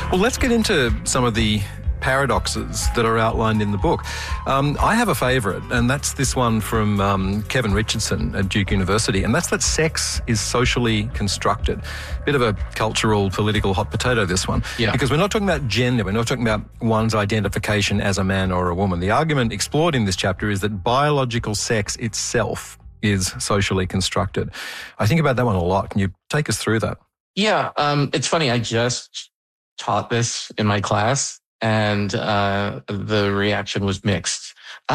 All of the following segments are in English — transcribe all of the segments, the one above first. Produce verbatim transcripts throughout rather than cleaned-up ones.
Well, let's get into some of the paradoxes that are outlined in the book. Um, I have a favourite, and that's this one from um, Kevin Richardson at Duke University, and that's that sex is socially constructed. Bit of a cultural, political hot potato, this one. Yeah. Because we're not talking about gender, we're not talking about one's identification as a man or a woman. The argument explored in this chapter is that biological sex itself is socially constructed. I think about that one a lot. Can you take us through that? Yeah, um, it's funny. I just taught this in my class, and uh, the reaction was mixed.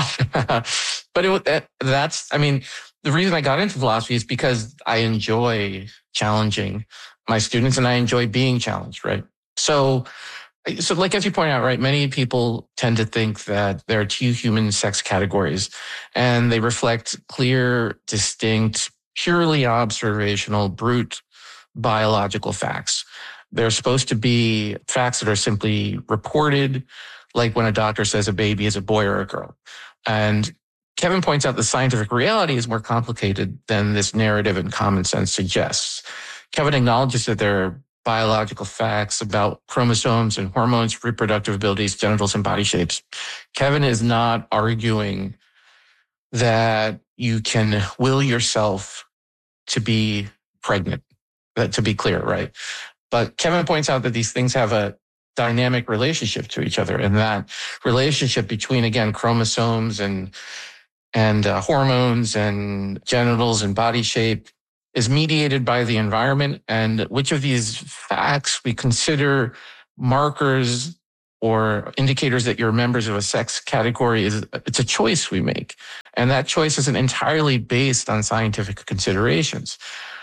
But it, that's, I mean, the reason I got into philosophy is because I enjoy challenging my students, and I enjoy being challenged, right? So, so like as you point out, right, many people tend to think that there are two human sex categories, and they reflect clear, distinct, purely observational, brute biological facts. They're supposed to be facts that are simply reported, like when a doctor says a baby is a boy or a girl. And Kevin points out the scientific reality is more complicated than this narrative and common sense suggests. Kevin acknowledges that there are biological facts about chromosomes and hormones, reproductive abilities, genitals, and body shapes. Kevin is not arguing that you can will yourself to be pregnant. That, to be clear, right? But Kevin points out that these things have a dynamic relationship to each other, and that relationship between, again, chromosomes and and uh, hormones and genitals and body shape is mediated by the environment, and which of these facts we consider markers or indicators that you're members of a sex category is it's a choice we make, and that choice isn't entirely based on scientific considerations.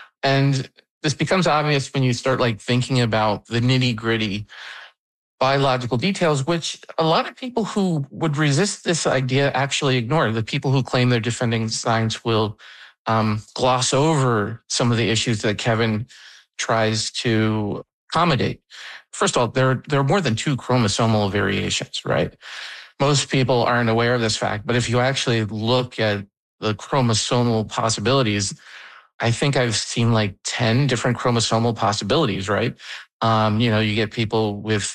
And this becomes obvious when you start like thinking about the nitty gritty biological details, which a lot of people who would resist this idea actually ignore. The people who claim they're defending science will um, gloss over some of the issues that Kevin tries to accommodate. First of all, there, there are more than two chromosomal variations, right? Most people aren't aware of this fact, but if you actually look at the chromosomal possibilities, I think I've seen like ten different chromosomal possibilities, right? Um, you know, you get people with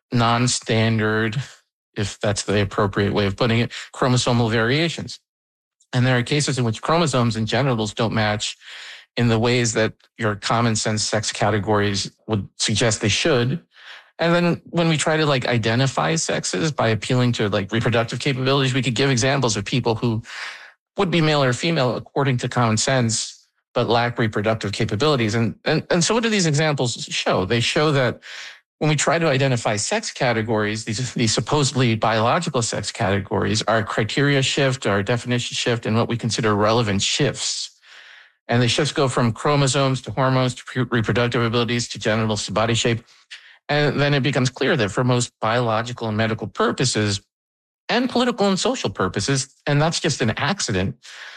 non-standard, if that's the appropriate way of putting it, chromosomal variations. And there are cases in which chromosomes and genitals don't match in the ways that your common sense sex categories would suggest they should. And then when we try to like identify sexes by appealing to like reproductive capabilities, we could give examples of people who would be male or female according to common sense, but lack reproductive capabilities. And, and, and so what do these examples show? They show that when we try to identify sex categories, these, these supposedly biological sex categories, our criteria shift, our definition shift, and what we consider relevant shifts. And the shifts go from chromosomes to hormones to reproductive abilities to genitals to body shape. And then it becomes clear that for most biological and medical purposes and political and social purposes, and that's just an accident,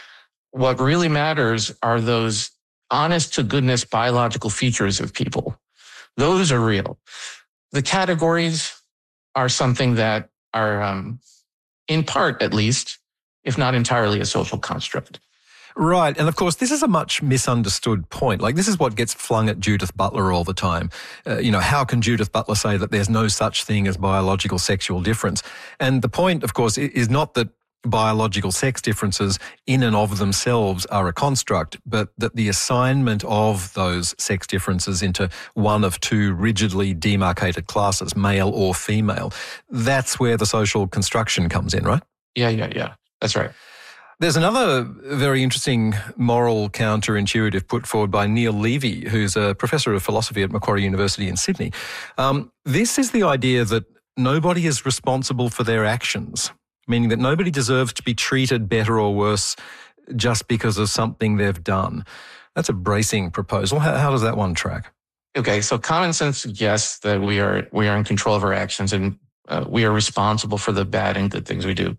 what really matters are those honest to goodness biological features of people. Those are real. The categories are something that are, um, in part at least, if not entirely, a social construct. Right. And of course, this is a much misunderstood point. Like, this is what gets flung at Judith Butler all the time. Uh, you know, how can Judith Butler say that there's no such thing as biological sexual difference? And the point, of course, is not that biological sex differences in and of themselves are a construct, but that the assignment of those sex differences into one of two rigidly demarcated classes, male or female, that's where the social construction comes in, right? Yeah, yeah, yeah. That's right. There's another very interesting moral counterintuitive put forward by Neil Levy, who's a professor of philosophy at Macquarie University in Sydney. Um, this is the idea that nobody is responsible for their actions, meaning that nobody deserves to be treated better or worse just because of something they've done. That's a bracing proposal. How, how does that one track? Okay, so common sense suggests that we are we are in control of our actions, and uh, we are responsible for the bad and good things we do.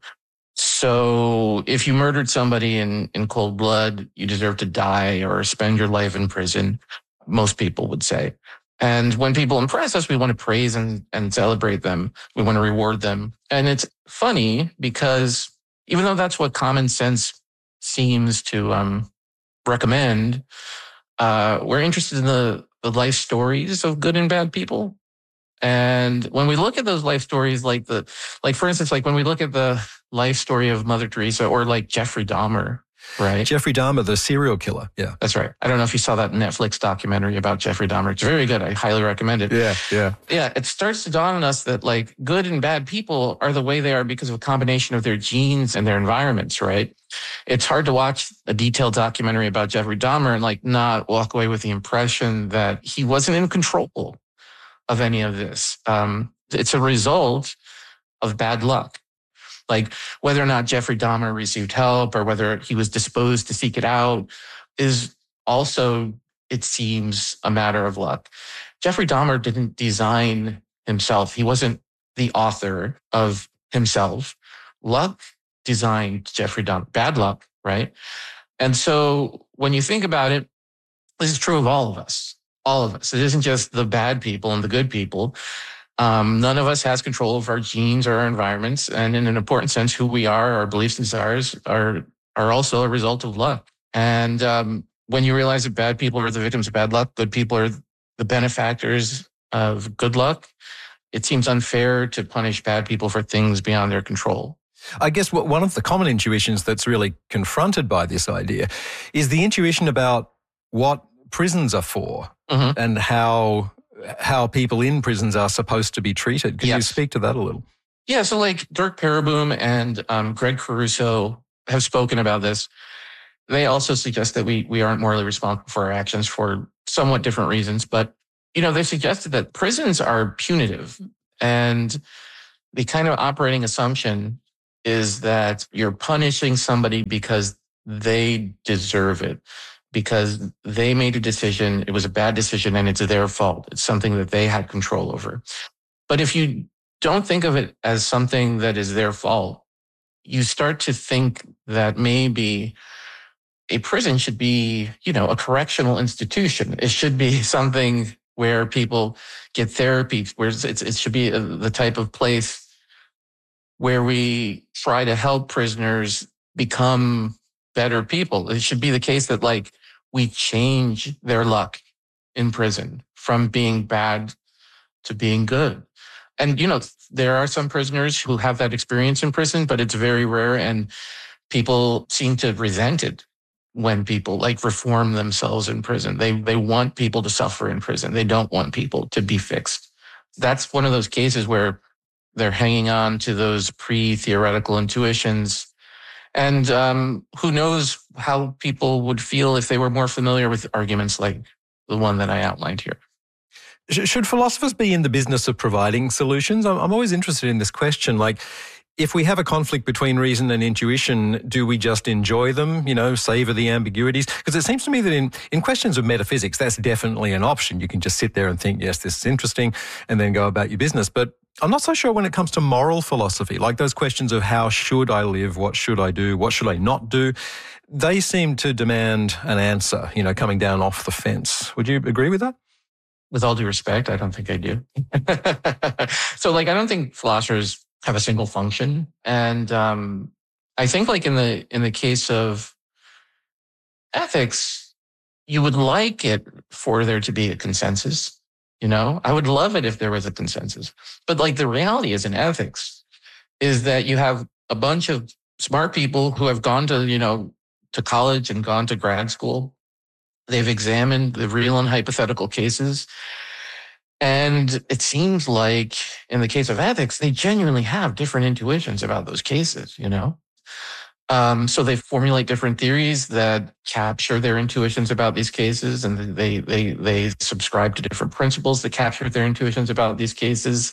So if you murdered somebody in, in cold blood, you deserve to die or spend your life in prison, most people would say. And when people impress us, we want to praise and, and celebrate them. We want to reward them. And it's funny because even though that's what common sense seems to um, recommend, uh, we're interested in the, the life stories of good and bad people. And when we look at those life stories, like the, like for instance, like when we look at the life story of Mother Teresa or like Jeffrey Dahmer, right? Jeffrey Dahmer, the serial killer. Yeah. That's right. I don't know if you saw that Netflix documentary about Jeffrey Dahmer. It's very good. I highly recommend it. Yeah, yeah. Yeah, it starts to dawn on us that like good and bad people are the way they are because of a combination of their genes and their environments, right? It's hard to watch a detailed documentary about Jeffrey Dahmer and like not walk away with the impression that he wasn't in control of any of this. Um, it's a result of bad luck. Like whether or not Jeffrey Dahmer received help or whether he was disposed to seek it out is also, it seems, a matter of luck. Jeffrey Dahmer didn't design himself. He wasn't the author of himself. Luck designed Jeffrey Dahmer. Bad luck, right? And so when you think about it, this is true of all of us. All of us. It isn't just the bad people and the good people. Um, none of us has control of our genes or our environments. And in an important sense, who we are, our beliefs and desires are, are also a result of luck. And um, when you realize that bad people are the victims of bad luck, good people are the benefactors of good luck, it seems unfair to punish bad people for things beyond their control. I guess what, one of the common intuitions that's really confronted by this idea is the intuition about what prisons are for mm-hmm. and how how people in prisons are supposed to be treated. Can yes. you speak to that a little? Yeah, so like Dirk Pereboom and um, Greg Caruso have spoken about this. They also suggest that we we aren't morally responsible for our actions for somewhat different reasons. But, you know, they suggested that prisons are punitive. And the kind of operating assumption is that you're punishing somebody because they deserve it, because they made a decision, it was a bad decision, and it's their fault. It's something that they had control over. But if you don't think of it as something that is their fault, you start to think that maybe a prison should be, you know, a correctional institution. It should be something where people get therapy, where it's, it should be a, the type of place where we try to help prisoners become better people. It should be the case that like we change their luck in prison from being bad to being good. And, you know, there are some prisoners who have that experience in prison, but it's very rare. And people seem to resent it when people like reform themselves in prison. They, they want people to suffer in prison. They don't want people to be fixed. That's one of those cases where they're hanging on to those pre-theoretical intuitions. And um, who knows how people would feel if they were more familiar with arguments like the one that I outlined here. Should philosophers be in the business of providing solutions? I'm always interested in this question. Like, if we have a conflict between reason and intuition, do we just enjoy them, you know, savor the ambiguities? Because it seems to me that in, in questions of metaphysics, that's definitely an option. You can just sit there and think, yes, this is interesting, and then go about your business. But I'm not so sure when it comes to moral philosophy, like those questions of how should I live, what should I do, what should I not do, they seem to demand an answer, you know, coming down off the fence. Would you agree with that? With all due respect, I don't think I do. So, like, I don't think philosophers have a single function. And um, I think, like, in the in the case of ethics, you would like it for there to be a consensus. You know, I would love it if there was a consensus. But like the reality is in ethics is that you have a bunch of smart people who have gone to, you know, to college and gone to grad school. They've examined the real and hypothetical cases. And it seems like in the case of ethics, they genuinely have different intuitions about those cases, you know? Um, so they formulate different theories that capture their intuitions about these cases, and they they they subscribe to different principles that capture their intuitions about these cases.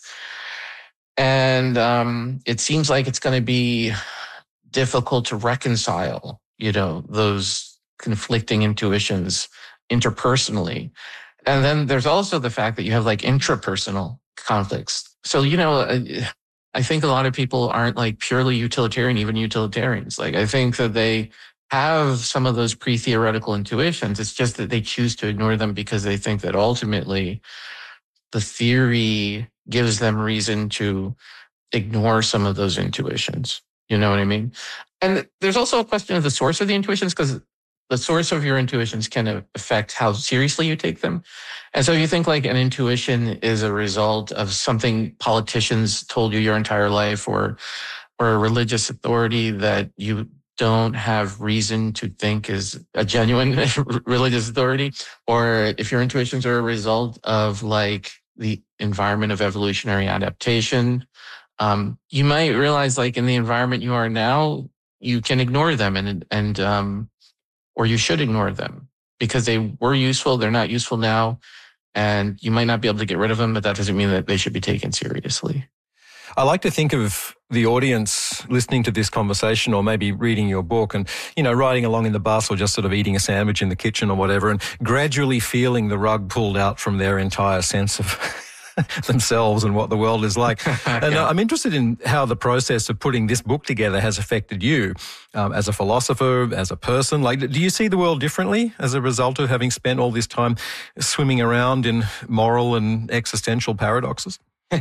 And um, it seems like it's going to be difficult to reconcile, you know, those conflicting intuitions interpersonally. And then there's also the fact that you have like intrapersonal conflicts. So, you know, I think a lot of people aren't like purely utilitarian, even utilitarians. Like, I think that they have some of those pre-theoretical intuitions. It's just that they choose to ignore them because they think that ultimately the theory gives them reason to ignore some of those intuitions. You know what I mean? And there's also a question of the source of the intuitions, because the source of your intuitions can affect how seriously you take them. And so you think like an intuition is a result of something politicians told you your entire life, or or a religious authority that you don't have reason to think is a genuine religious authority, or if your intuitions are a result of like the environment of evolutionary adaptation, um, you might realize like in the environment you are now, you can ignore them and, and, um, or you should ignore them because they were useful. They're not useful now. And you might not be able to get rid of them, but that doesn't mean that they should be taken seriously. I like to think of the audience listening to this conversation or maybe reading your book and, you know, riding along in the bus or just sort of eating a sandwich in the kitchen or whatever and gradually feeling the rug pulled out from their entire sense of themselves and what the world is like. And yeah. I'm interested in how the process of putting this book together has affected you um, as a philosopher, as a person. Like, do you see the world differently as a result of having spent all this time swimming around in moral and existential paradoxes?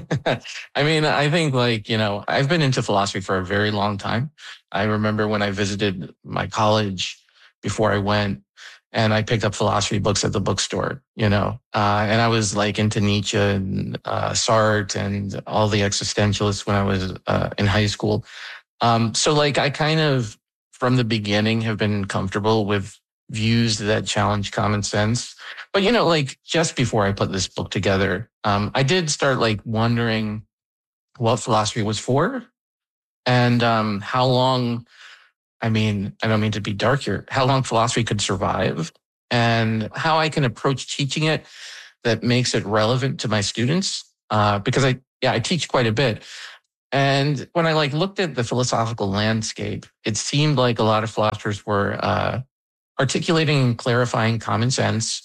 I mean, I think like, you know, I've been into philosophy for a very long time. I remember when I visited my college before I went and I picked up philosophy books at the bookstore, you know, uh, and I was like into Nietzsche and uh, Sartre and all the existentialists when I was uh, in high school. Um, so like I kind of from the beginning have been comfortable with views that challenge common sense. But, you know, like just before I put this book together, um, I did start like wondering what philosophy was for and um, how long, I mean, I don't mean to be dark here, how long philosophy could survive and how I can approach teaching it that makes it relevant to my students. Uh, because I, yeah, I teach quite a bit. And when I like looked at the philosophical landscape, it seemed like a lot of philosophers were uh, articulating and clarifying common sense,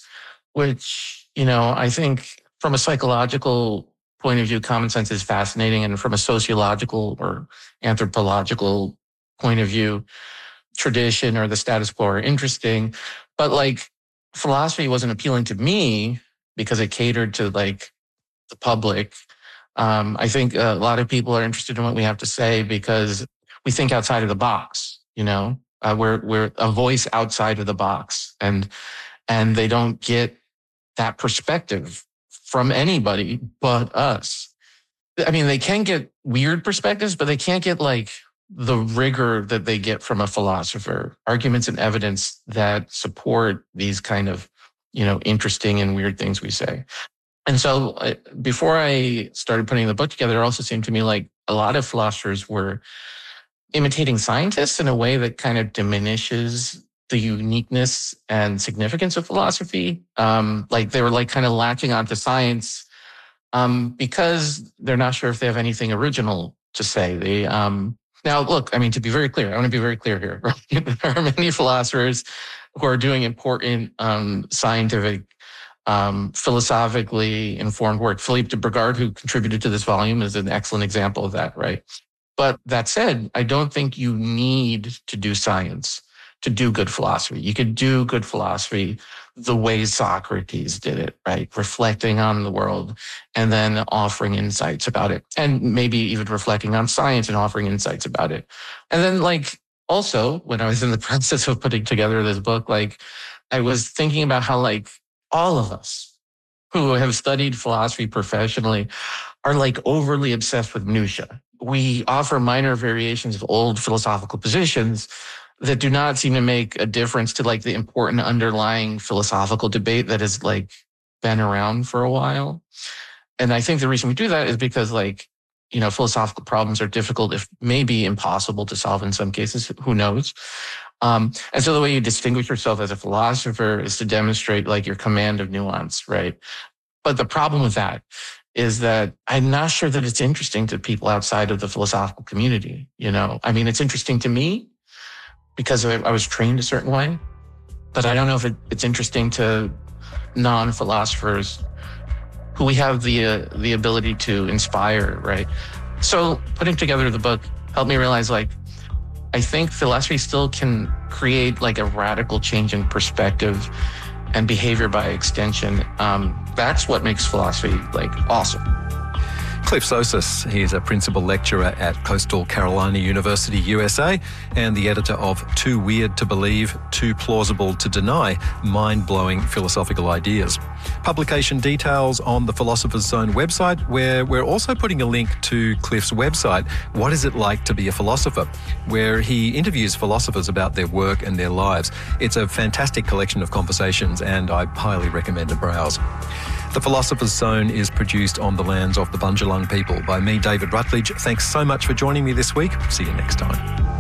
which, you know, I think from a psychological point of view, common sense is fascinating. And from a sociological or anthropological point of view, tradition or the status quo are interesting. But like philosophy wasn't appealing to me because it catered to like the public. Um, I think a lot of people are interested in what we have to say because we think outside of the box, you know, uh, we're, we're a voice outside of the box and, and they don't get that perspective from anybody but us. I mean, they can get weird perspectives, but they can't get like the rigor that they get from a philosopher, arguments and evidence that support these kind of, you know, interesting and weird things we say. And so uh, before I started putting the book together, it also seemed to me like a lot of philosophers were imitating scientists in a way that kind of diminishes the uniqueness and significance of philosophy. Um, like they were like kind of latching onto science um, because they're not sure if they have anything original to say. They um, now look, I mean, to be very clear, I want to be very clear here. Right? There are many philosophers who are doing important um, scientific, um, philosophically informed work. Philippe de Brigard, who contributed to this volume, is an excellent example of that, right? But that said, I don't think you need to do science to do good philosophy. You could do good philosophy the way Socrates did it, right? Reflecting on the world and then offering insights about it. And maybe even reflecting on science and offering insights about it. And then like also when I was in the process of putting together this book, like I was thinking about how like all of us who have studied philosophy professionally are like overly obsessed with minutia. We offer minor variations of old philosophical positions that do not seem to make a difference to like the important underlying philosophical debate that has like been around for a while. And I think the reason we do that is because like, you know, philosophical problems are difficult, if maybe impossible to solve in some cases, who knows? Um, and so the way you distinguish yourself as a philosopher is to demonstrate like your command of nuance, right? But the problem with that is that I'm not sure that it's interesting to people outside of the philosophical community. You know, I mean, it's interesting to me because I, I was trained a certain way, but I don't know if it, it's interesting to non-philosophers who we have the uh, the ability to inspire, right? So putting together the book helped me realize, like, I think philosophy still can create like a radical change in perspective and behavior by extension. Um, that's what makes philosophy like awesome. Cliff Sosis, he is a principal lecturer at Coastal Carolina University, U S A, and the editor of Too Weird to Believe, Too Plausible to Deny, Mind-Blowing Philosophical Ideas. Publication details on the Philosopher's Zone website, where we're also putting a link to Cliff's website, What Is It Like to Be a Philosopher?, where he interviews philosophers about their work and their lives. It's a fantastic collection of conversations, and I highly recommend a browse. The Philosopher's Zone is produced on the lands of the Bundjalung people by me, David Rutledge. Thanks so much for joining me this week. See you next time.